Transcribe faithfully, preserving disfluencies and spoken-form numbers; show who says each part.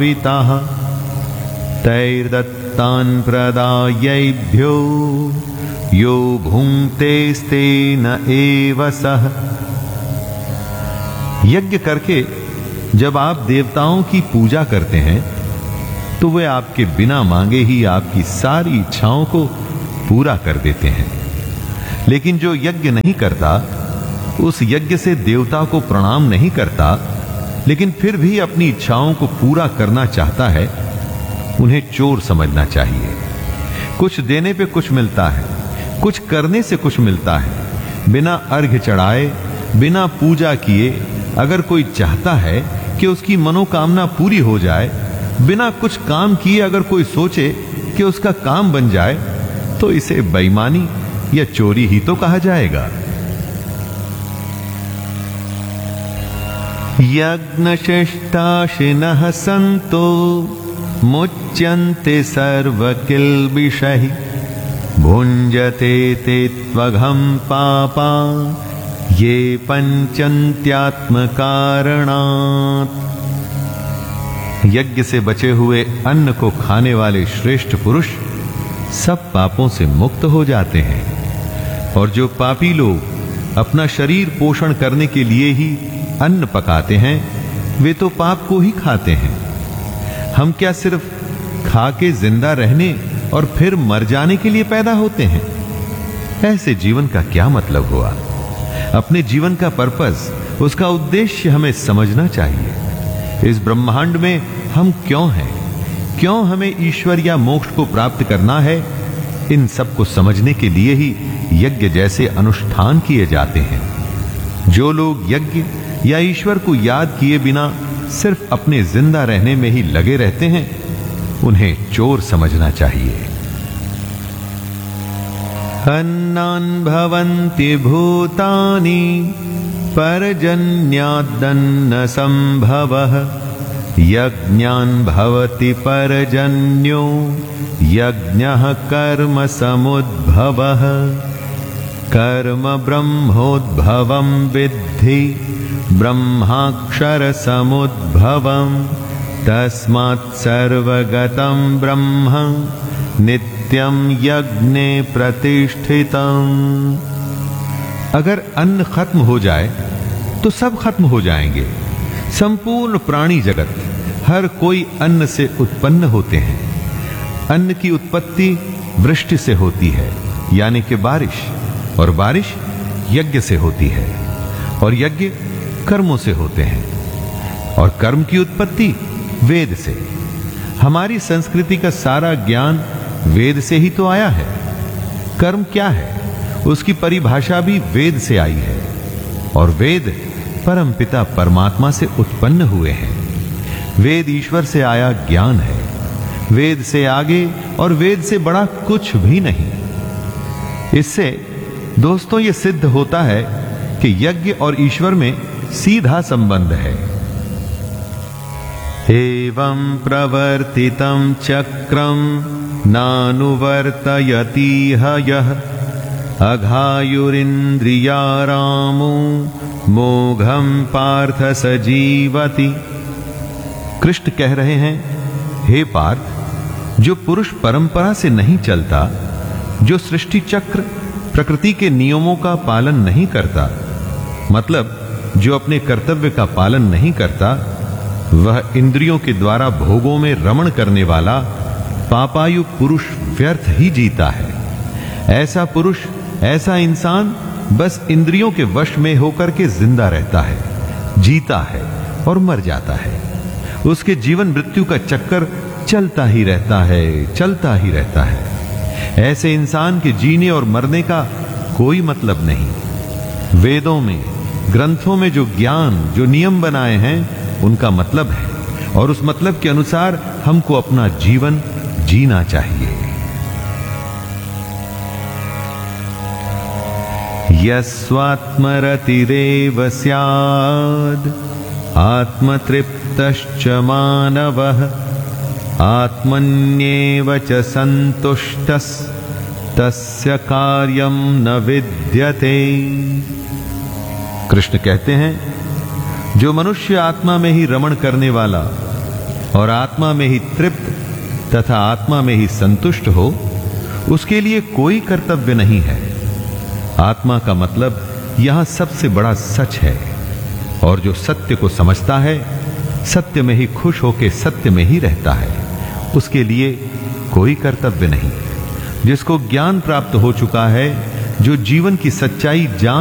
Speaker 1: विताः तैर्दत्तान् प्रदायैभ्यो यो भुङ्क्तेस्तेन एव सः। यज्ञ करके जब आप देवताओं की पूजा करते हैं तो वे आपके बिना मांगे ही आपकी सारी इच्छाओं को पूरा कर देते हैं। लेकिन जो यज्ञ नहीं करता, उस यज्ञ से देवता को प्रणाम नहीं करता, लेकिन फिर भी अपनी इच्छाओं को पूरा करना चाहता है, उन्हें चोर समझना चाहिए। कुछ देने पे कुछ मिलता है, कुछ करने से कुछ मिलता है। बिना अर्घ्य चढ़ाए, बिना पूजा किए अगर कोई चाहता है कि उसकी मनोकामना पूरी हो जाए, बिना कुछ काम किए अगर कोई सोचे कि उसका काम बन जाए, तो इसे बेईमानी या चोरी ही तो कहा जाएगा। यज्ञशिष्टाशिनः सन्तो मुच्यन्ते सर्वकिल्बिषैः भुञ्जते ते त्वघं पापा ये पंचन्त्यात्मकारणात्। यज्ञ से बचे हुए अन्न को खाने वाले श्रेष्ठ पुरुष सब पापों से मुक्त हो जाते हैं, और जो पापी लोग अपना शरीर पोषण करने के लिए ही अन्न पकाते हैं, वे तो पाप को ही खाते हैं। हम क्या सिर्फ खा के जिंदा रहने और फिर मर जाने के लिए पैदा होते हैं? ऐसे जीवन का क्या मतलब हुआ? अपने जीवन का पर्पस, उसका उद्देश्य हमें समझना चाहिए। इस ब्रह्मांड में हम क्यों हैं, क्यों हमें ईश्वर या मोक्ष को प्राप्त करना है, इन सब को समझने के लिए ही यज्ञ जैसे अनुष्ठान किए जाते हैं। जो लोग यज्ञ या ईश्वर को याद किए बिना सिर्फ अपने जिंदा रहने में ही लगे रहते हैं, उन्हें चोर समझना चाहिए। अन्नान् भवन्ति भूतानि पर्जन्यादन्न संभवः यज्ञान् भवति पर्जन्यो यज्ञः कर्म समुद्भवः कर्म ब्रह्मोद्भवं विद्धि ब्रह्माक्षर समुद्भवं तस्मात् सर्वगतं ब्रह्म नित्यं यज्ञे प्रतिष्ठितम्। अगर अन्न खत्म हो जाए तो सब खत्म हो जाएंगे। संपूर्ण प्राणी जगत, हर कोई अन्न से उत्पन्न होते हैं। अन्न की उत्पत्ति वृष्टि से होती है, यानी कि बारिश, और बारिश यज्ञ से होती है, और यज्ञ कर्मों से होते हैं, और कर्म की उत्पत्ति वेद से। हमारी संस्कृति का सारा ज्ञान वेद से ही तो आया है। कर्म क्या है, उसकी परिभाषा भी वेद से आई है, और वेद परमपिता परमात्मा से उत्पन्न हुए हैं। वेद ईश्वर से आया ज्ञान है। वेद से आगे और वेद से बड़ा कुछ भी नहीं। इससे दोस्तों ये सिद्ध होता है कि यज्ञ और ईश्वर में सीधा संबंध है। एवं प्रवर्तितं चक्रम नानुवर्तयतीह यः अघायुरिन्द्रियारामो मोघम पार्थ सजीवति। कृष्ण कह रहे हैं, हे पार्थ, जो पुरुष परंपरा से नहीं चलता, जो सृष्टि चक्र प्रकृति के नियमों का पालन नहीं करता, मतलब जो अपने कर्तव्य का पालन नहीं करता, वह इंद्रियों के द्वारा भोगों में रमण करने वाला पापायु पुरुष व्यर्थ ही जीता है। ऐसा पुरुष, ऐसा इंसान बस इंद्रियों के वश में होकर के जिंदा रहता है, जीता है और मर जाता है। उसके जीवन मृत्यु का चक्कर चलता ही रहता है, चलता ही रहता है। ऐसे इंसान के जीने और मरने का कोई मतलब नहीं। वेदों में, ग्रंथों में जो ज्ञान, जो नियम बनाए हैं, उनका मतलब है, और उस मतलब के अनुसार हमको अपना जीवन जीना चाहिए। यस्वात्मरतिरेव स्याद् आत्मतृप्तश्च मानवः आत्मन्येव च सन्तुष्टस्तस्य कार्यं न विद्यते। कृष्ण कहते हैं, जो मनुष्य आत्मा में ही रमण करने वाला और आत्मा में ही तृप्त तथा आत्मा में ही संतुष्ट हो, उसके लिए कोई कर्तव्य नहीं है। आत्मा का मतलब यहां सबसे बड़ा सच है, और जो सत्य को समझता है, सत्य में ही खुश होकर सत्य में ही रहता है, उसके लिए कोई कर्तव्य नहीं। जिसको ज्ञान प्राप्त हो चुका है, जो जीवन की सच्चाई जान